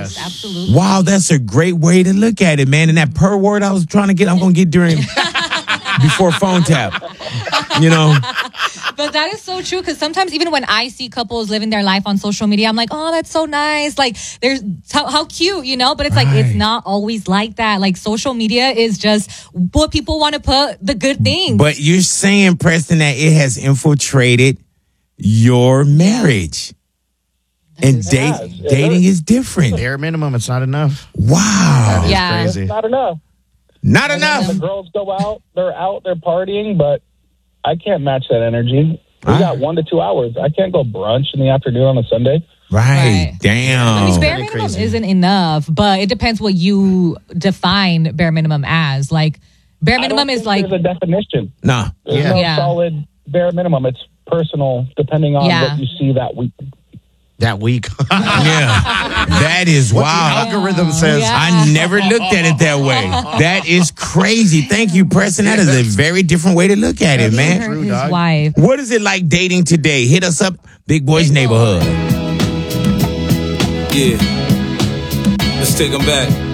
Yes, absolutely. Wow, that's a great way to look at it, man. And that per word I was trying to get, I'm going to get during before phone tap. You know? But that is so true because sometimes even when I see couples living their life on social media, I'm like, oh, that's so nice. Like, there's how cute, you know? But it's like, it's not always like that. Like, social media is just what people want to put the good things. But you're saying, Preston, that it has infiltrated your marriage. And dating is different. Bare minimum, it's not enough. Wow. That is Yeah. crazy. It's not enough. Not And enough. then the girls go out, they're partying, but I can't match that energy. We got 1 to 2 hours. I can't go brunch in the afternoon on a Sunday. Right. I Damn. mean, bare kinda minimum crazy. isn't enough, but it depends what you define bare minimum as. Like, bare I don't minimum is think like, there's a definition. Nah. There's Yeah. no Yeah. solid bare minimum. It's personal, depending on Yeah. what you see that week. That week. Yeah. That is What the wild. algorithm says. Yeah. I never looked at it that way. That is crazy. Thank you, Preston. That is a very different way to look at it, man. True, his dog. wife. What is it like dating today? Hit us up, Big Boys Neighborhood. Yeah. Let's take them back.